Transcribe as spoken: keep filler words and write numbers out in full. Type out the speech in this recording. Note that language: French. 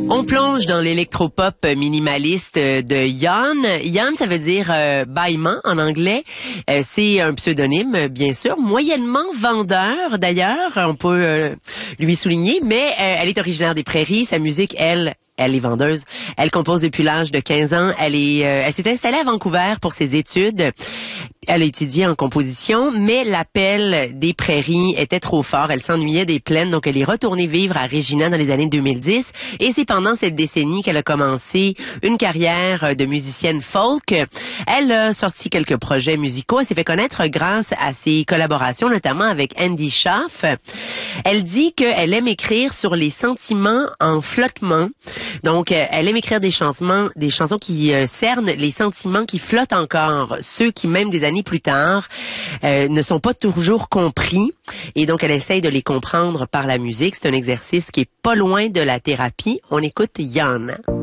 On plonge dans l'électropop minimaliste de Yann. Yann, ça veut dire euh, bâillement en anglais. Euh, c'est un pseudonyme, bien sûr, moyennement vendeur d'ailleurs, on peut euh, lui souligner, mais euh, elle est originaire des Prairies. Sa musique, elle, elle est vendeuse. Elle compose depuis l'âge de quinze ans. Elle est, euh, elle s'est installée à Vancouver pour ses études. Elle a étudié en composition, mais l'appel des Prairies était trop fort. Elle s'ennuyait des plaines, donc elle est retournée vivre à Regina dans les années deux mille dix. Et c'est pendant cette décennie qu'elle a commencé une carrière de musicienne folk. Elle a sorti quelques projets musicaux. Elle s'est fait connaître grâce à ses collaborations, notamment avec Andy Schaaf. Elle dit qu'elle aime écrire sur les sentiments en flottement. Donc, elle aime écrire des chansons, des chansons qui euh, cernent les sentiments qui flottent encore, ceux qui, même des années plus tard, euh, ne sont pas toujours compris. Et donc, elle essaye de les comprendre par la musique. C'est un exercice qui est pas loin de la thérapie. On écoute Yann.